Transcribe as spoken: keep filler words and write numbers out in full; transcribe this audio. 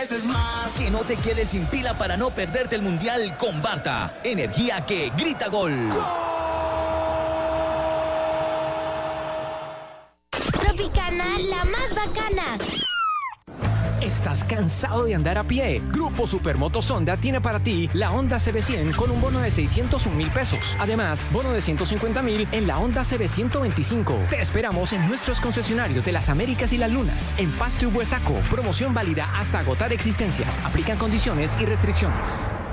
veces más. Que no te quedes sin pila para no perderte el Mundial con Barta. Energía que grita gol. Tropicana, la más bacana. ¿Estás cansado de andar a pie? Grupo Supermotos Honda tiene para ti la Honda C B cien con un bono de seiscientos un mil pesos. Además, bono de ciento cincuenta mil en la Honda C B ciento veinticinco. Te esperamos en nuestros concesionarios de las Américas y las Lunas, en Pasto y Huesaco. Promoción válida hasta agotar existencias. Aplican condiciones y restricciones.